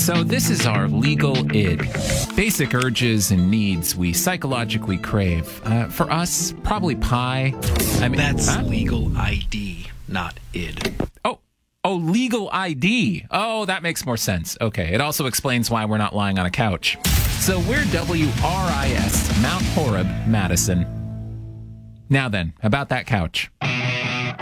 So this is our legal id. Basic urges and needs we psychologically crave. For us, probably pie. That's legal ID, not id. Oh, legal ID. Oh, that makes more sense. Okay. It also explains why we're not lying on a couch. So we're WRIS, Mount Horeb, Madison. Now then, about that couch.